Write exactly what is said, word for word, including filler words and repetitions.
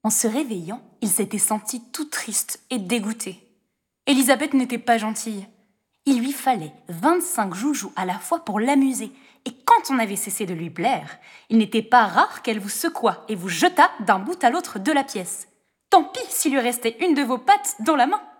En se réveillant, il s'était senti tout triste et dégoûté. Élisabeth n'était pas gentille. Il lui fallait vingt-cinq joujoux à la fois pour l'amuser, et quand on avait cessé de lui plaire, il n'était pas rare qu'elle vous secouât et vous jetât d'un bout à l'autre de la pièce. Tant pis s'il lui restait une de vos pattes dans la main.